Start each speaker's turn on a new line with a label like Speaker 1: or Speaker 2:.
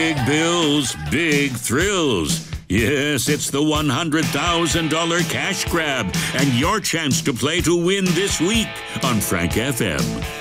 Speaker 1: Big bills, big thrills. Yes, it's the $100,000 cash grab and your chance to play to win this week on Frank FM.